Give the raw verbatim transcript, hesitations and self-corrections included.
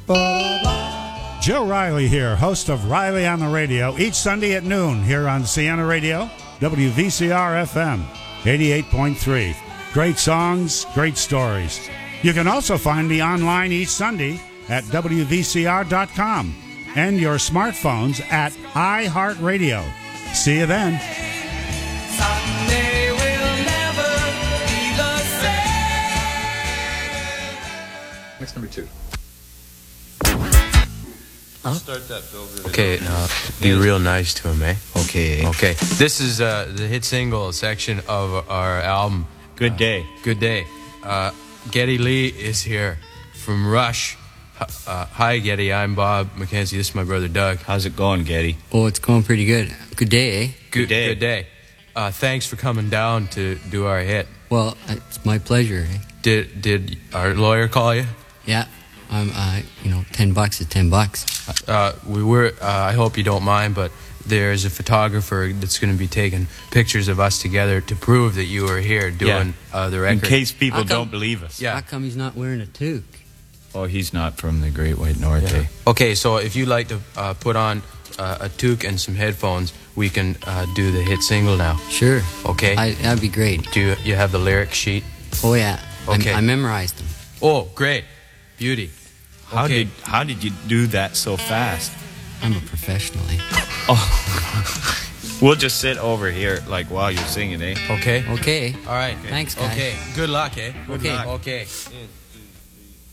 Joe Riley here, host of Riley on the Radio, each Sunday at noon here on Siena Radio, W V C R F M, eighty-eight point three. Great songs, great stories. You can also find me online each Sunday at W V C R dot com and your smartphones at iHeartRadio. See you then. Sunday will never be the same. Next number two. Huh? Start that, Bill. Really okay, now be real nice to him, eh? Okay. Okay. This is uh, the hit single section of our album. Good Day. Uh, Good Day. Uh, Geddy Lee is here from Rush. Uh, hi, Geddy. I'm Bob McKenzie. This is my brother Doug. How's it going, Geddy? Oh, it's going pretty good. Good day, eh? Good, Good day. Good day. Uh, thanks for coming down to do our hit. Well, it's my pleasure, eh? Did did our lawyer call you? Yeah. I'm, uh, you know, ten bucks is ten bucks. Uh, we were. Uh, I hope you don't mind, but there's a photographer that's going to be taking pictures of us together to prove that you were here doing Yeah. uh, the In record. case people How come- don't believe us. Yeah. How come he's not wearing a toque? Oh, he's not from the Great White North, Yeah. eh? Okay, so if you'd like to uh, put on uh, a toque and some headphones, we can uh, do the hit single now. Sure. Okay. I, that'd be great. Do you, you have the lyric sheet? Oh, yeah. Okay. I, I memorized them. Oh, great. Beauty. How Okay. did how did you do that so fast? I'm a professional, eh? Oh, we'll just sit over here like while you're singing, eh? Okay. Okay. All right. Thanks, guys. Okay. Good luck, eh? Okay. Okay.